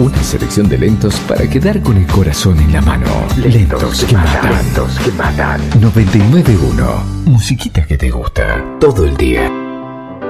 Una selección de lentos para quedar con el corazón en la mano. Lentos que matan. 99.1. Musiquita que te gusta todo el día.